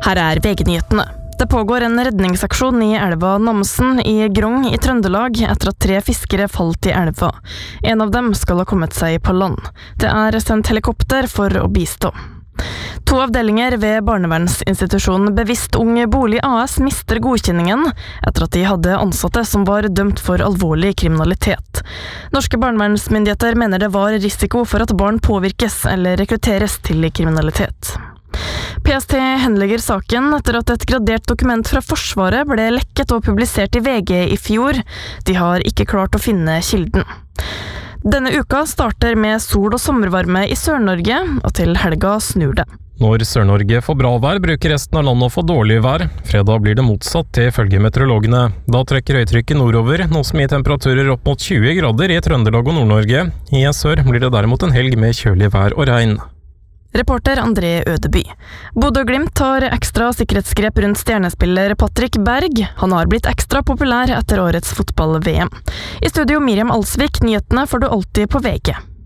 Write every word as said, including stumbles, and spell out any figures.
Her er V G-nyhetene. Det pågår en redningsaksjon i elva Namsen i Grong i Trøndelag etter at tre fiskere falt i elva. En av dem skal ha kommet seg på land. Det er sendt helikopter for å bistå. To avdelinger ved barnevernsinstitusjonen Bevisst Ung Bolig A S mister godkjenningen etter at de hadde ansatte som var dømt for alvorlig kriminalitet. Norske barnevernsmyndigheter mener det var risiko for at barn påvirkes eller rekrutteres til kriminalitet. P S T henlegger saken etter at et gradert dokument fra Forsvaret ble lekket og publisert i V G i fjor. De har ikke klart å finne kilden. Denne uka starter med sol og sommervarme i Sør-Norge, og til helga snur det. Når Sør-Norge får bra vær, bruker resten av landet å få dårlig vær. Fredag blir det motsatt, til følge meteorologene. Da trekker høytrykket nordover, noe som gir temperaturer opp mot tjue grader i Trøndelag og Nord-Norge. I sør blir det derimot en helg med kjølig vær og regn. Reporter André Ødeby. Bodø/Glimt tar ekstra sikkerhetsgrep rundt stjernespiller Patrick Berg. Han har blitt ekstra populær etter årets fotball-V M. I studio Miriam Alsvik, nyhetene får du alltid på V G.